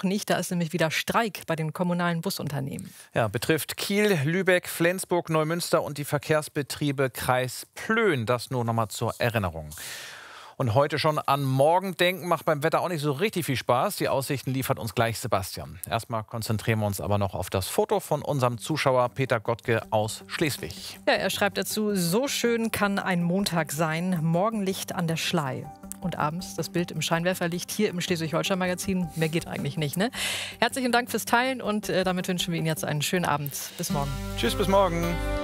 nicht. Da ist nämlich wieder Streik bei den kommunalen Busunternehmen. Ja, betrifft Kiel, Lübeck, Flensburg, Neumünster und die Verkehrsbetriebe Kreis Plön. Das nur noch mal zur Erinnerung. Und heute schon an morgen denken macht beim Wetter auch nicht so richtig viel Spaß. Die Aussichten liefert uns gleich Sebastian. Erstmal konzentrieren wir uns aber noch auf das Foto von unserem Zuschauer Peter Gottke aus Schleswig. Ja, er schreibt dazu: So schön kann ein Montag sein. Morgenlicht an der Schlei. Und abends das Bild im Scheinwerferlicht hier im Schleswig-Holstein-Magazin. Mehr geht eigentlich nicht, ne? Herzlichen Dank fürs Teilen und damit wünschen wir Ihnen jetzt einen schönen Abend. Bis morgen. Tschüss, bis morgen.